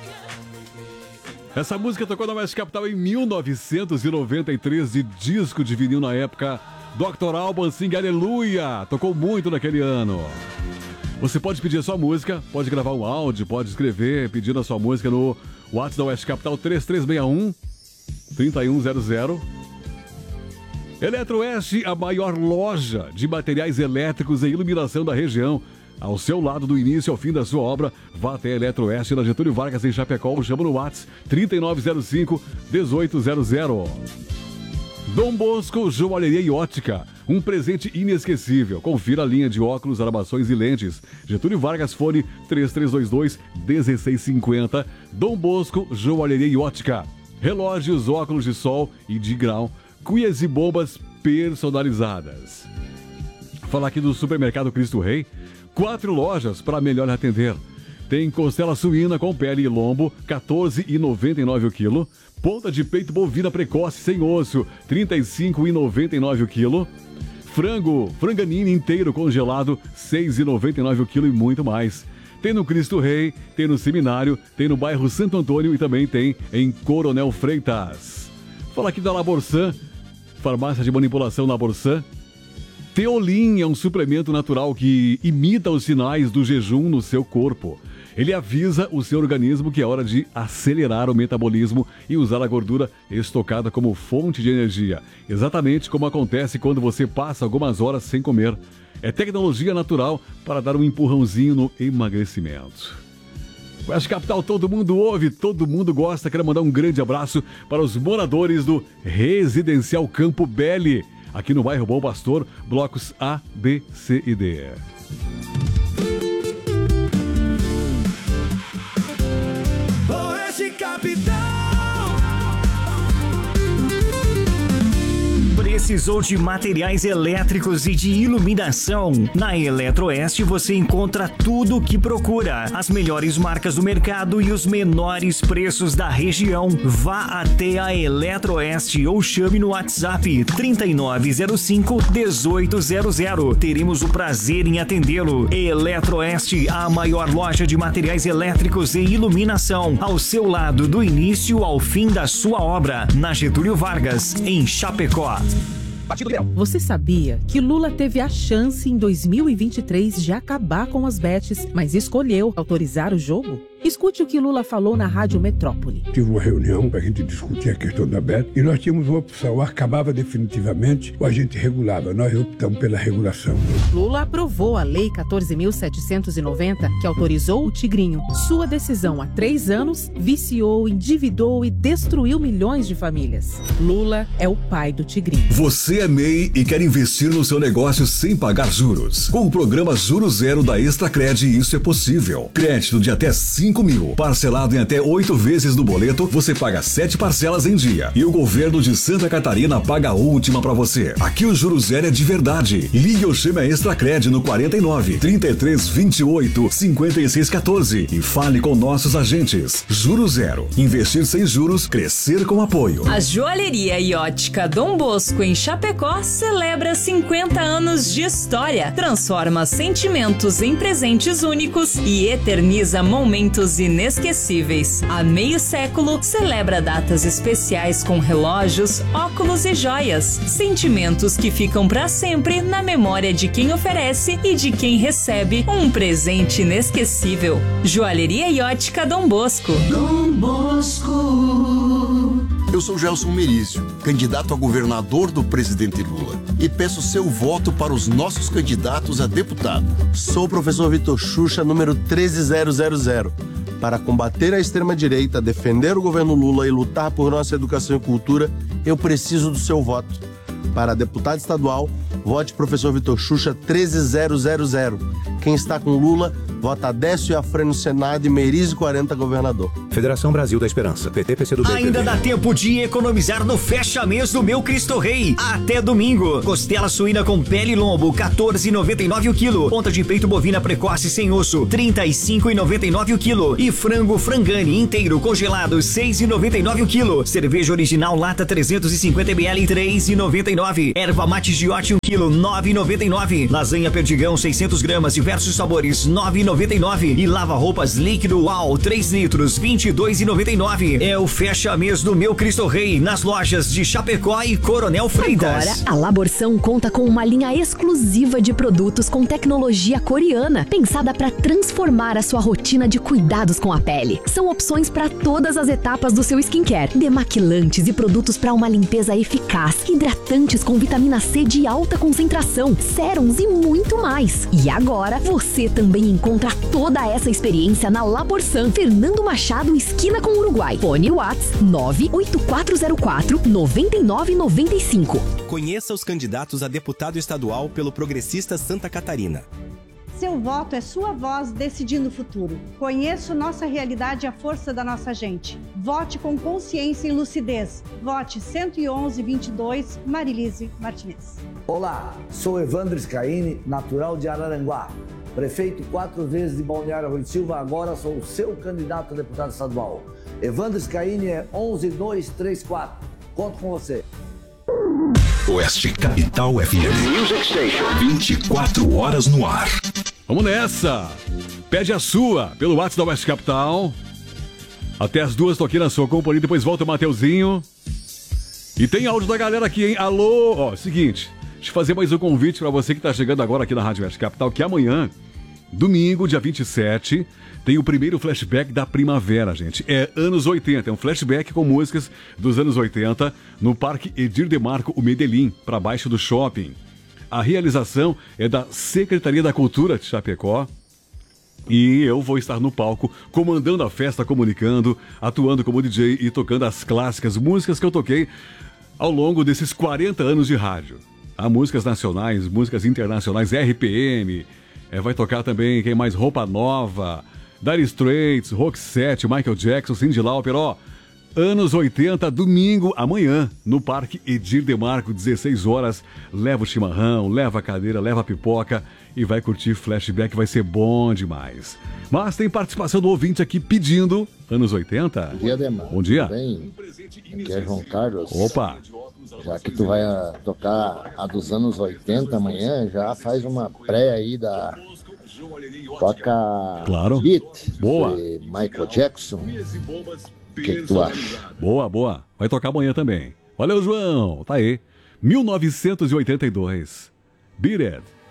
Essa música tocou na Oeste Capital em 1993, de disco de vinil na época. Dr. Alban, Sing Aleluia, tocou muito naquele ano. Você pode pedir a sua música, pode gravar um áudio, pode escrever pedindo a sua música no WhatsApp da Oeste Capital 3361-3100. Eletroeste, a maior loja de materiais elétricos e iluminação da região. Ao seu lado, do início ao fim da sua obra, vá até a Eletroeste na Getúlio Vargas, em Chapecó, ou chama no WhatsApp 3905-1800. Dom Bosco Joalheria e Ótica, um presente inesquecível. Confira a linha de óculos, armações e lentes. Getúlio Vargas, fone 3322-1650. Dom Bosco Joalheria e Ótica. Relógios, óculos de sol e de grau, cuias e bombas personalizadas. Falar aqui do Supermercado Cristo Rei. 4 lojas para melhor atender. Tem costela suína com pele e lombo, R$ 14,99 o quilo. Ponta de peito bovina precoce sem osso, R$ 35,99 o quilo. Franganini inteiro congelado, R$ 6,99 o quilo, e muito mais. Tem no Cristo Rei, tem no Seminário, tem no bairro Santo Antônio e também tem em Coronel Freitas. Fala aqui da Laborsan, farmácia de manipulação Laborsan. Teolin é um suplemento natural que imita os sinais do jejum no seu corpo. Ele avisa o seu organismo que é hora de acelerar o metabolismo e usar a gordura estocada como fonte de energia. Exatamente como acontece quando você passa algumas horas sem comer. É tecnologia natural para dar um empurrãozinho no emagrecimento. Oeste Capital, todo mundo ouve, todo mundo gosta. Quero mandar um grande abraço para os moradores do Residencial Campo Belli, aqui no bairro Bom Pastor, blocos A, B, C e D. Oeste Capital. Precisou de materiais elétricos e de iluminação? Na Eletroeste você encontra tudo o que procura. As melhores marcas do mercado e os menores preços da região. Vá até a Eletroeste ou chame no WhatsApp 3905-1800. Teremos o prazer em atendê-lo. Eletroeste, a maior loja de materiais elétricos e iluminação. Ao seu lado, do início ao fim da sua obra. Na Getúlio Vargas, em Chapecó. Você sabia que Lula teve a chance em 2023 de acabar com as bets, mas escolheu autorizar o jogo? Escute o que Lula falou na Rádio Metrópole. Tive uma reunião para a gente discutir a questão da bet e nós tínhamos uma opção: ou acabava definitivamente ou a gente regulava. Nós optamos pela regulação. Lula aprovou a Lei 14.790, que autorizou o Tigrinho. Sua decisão há 3 anos viciou, endividou e destruiu milhões de famílias. Lula é o pai do Tigrinho. Você é MEI e quer investir no seu negócio sem pagar juros? Com o programa Juro Zero da Extracred, isso é possível. Crédito de até 5 mil, parcelado em até 8 vezes no boleto, você paga 7 parcelas em dia. E o governo de Santa Catarina paga a última pra você. Aqui o Juro Zero é de verdade. Ligue ou chame a Extracred no 49 33 28 56 14 e fale com nossos agentes. Juro Zero. Investir sem juros, crescer com apoio. A Joalheria e Ótica Dom Bosco, em Chapecó, celebra 50 anos de história. Transforma sentimentos em presentes únicos e eterniza momentos inesquecíveis. Há meio século, celebra datas especiais com relógios, óculos e joias. Sentimentos que ficam para sempre na memória de quem oferece e de quem recebe um presente inesquecível. Joalheria e Ótica Dom Bosco. Dom Bosco. Eu sou Gelson Merizio, candidato a governador do presidente Lula, e peço seu voto para os nossos candidatos a deputado. Sou o professor Vitor Xuxa, número 13000. Para combater a extrema-direita, defender o governo Lula e lutar por nossa educação e cultura, eu preciso do seu voto. Para deputado estadual, vote professor Vitor Xuxa 13000. Quem está com Lula, vota Décio Afrânio no Senado e Merizio 40 governador. Federação Brasil da Esperança, PT, PCdoB. Ainda dá tempo de economizar no fecha-mês do meu Cristo Rei. Até domingo. Costela suína com pele e lombo, R$ 14,99 o quilo. Ponta de peito bovina precoce sem osso, R$ 35,99 o quilo. E frango frangani inteiro congelado, R$ 6,99 o quilo. Cerveja original lata 350 ml, R$ 3,99. Erva mate giote 1 quilo, R$ 9,99. Lasanha perdigão 600 gramas, diversos sabores, R$ 9,99. 14,99. E lava-roupas líquido UAU 3 litros, 22,99. É o fecha mês do Meu Cristo Rei nas lojas de Chapecó e Coronel Freitas. Agora, a Laborção conta com uma linha exclusiva de produtos com tecnologia coreana, pensada para transformar a sua rotina de cuidados com a pele. São opções para todas as etapas do seu skincare, demaquilantes e produtos para uma limpeza eficaz, hidratantes com vitamina C de alta concentração, sérums e muito mais. E agora, você também encontra toda essa experiência na Laborsan, Fernando Machado, esquina com Uruguai. Fone Whats 98404-9995. Conheça os candidatos a deputado estadual pelo Progressista Santa Catarina. Seu voto é sua voz decidindo o futuro. Conheça nossa realidade e a força da nossa gente. Vote com consciência e lucidez. Vote 111-22, Marilise Martinez. Olá, sou Evandro Scaini, natural de Araranguá. Prefeito 4 vezes de Balneário Rui Silva, agora sou o seu candidato a deputado estadual. Evandro Scaini é 11234. Conto com você. Oeste Capital FM. 24 horas no ar. Vamos nessa! Pede a sua pelo WhatsApp da Oeste Capital. Até as 2 tô aqui na sua companhia, depois volta o Mateuzinho. E tem áudio da galera aqui, hein? Alô! Ó, seguinte, deixa eu fazer mais um convite pra você que tá chegando agora aqui na Rádio Oeste Capital, que amanhã, domingo, dia 27, tem o primeiro flashback da primavera, gente. É anos 80, é um flashback com músicas dos anos 80 no Parque Edir de Marco, o Medellín, para baixo do shopping. A realização é da Secretaria da Cultura de Chapecó e eu vou estar no palco comandando a festa, comunicando, atuando como DJ e tocando as clássicas músicas que eu toquei ao longo desses 40 anos de rádio. Há músicas nacionais, músicas internacionais, RPM, vai tocar também quem mais? Roupa Nova, Dire Straits, Roxette, Michael Jackson, Cyndi Lauper, ó. Anos 80, domingo, amanhã, no Parque Edir de Marco, 16 horas. Leva o chimarrão, leva a cadeira, leva a pipoca e vai curtir flashback, vai ser bom demais. Mas tem participação do ouvinte aqui pedindo anos 80. Bom dia, Demar. Bom dia. Tudo bem? Aqui é João Carlos. Opa. Já que tu vai tocar a dos anos 80 amanhã, já faz uma pré aí da... Toca claro. Beat. Boa. De Michael Jackson. O que tu acha? Boa, boa. Vai tocar amanhã também. Valeu, João. Tá aí. 1982. Beat It.